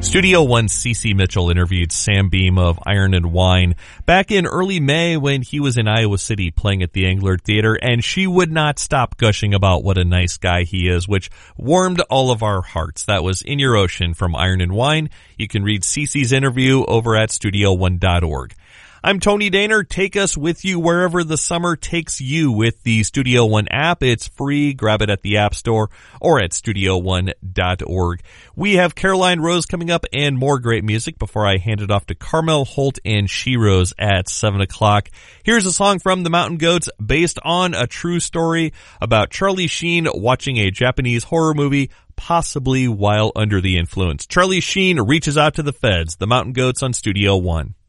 Studio One's CeCe Mitchell interviewed Sam Beam of Iron and Wine back in early May when he was in Iowa City playing at the Angler Theater, and she would not stop gushing about what a nice guy he is, which warmed all of our hearts. That was In Your Ocean from Iron and Wine. You can read CeCe's interview over at studio1.org. I'm Tony Daner. Take us with you wherever the summer takes you with the Studio One app. It's free. Grab it at the App Store or at studio1.org. We have Caroline Rose coming up and more great music before I hand it off to Carmel Holt and She Rose at 7 o'clock. Here's a song from the Mountain Goats based on a true story about Charlie Sheen watching a Japanese horror movie, possibly while under the influence. Charlie Sheen reaches out to the feds. The Mountain Goats on Studio One.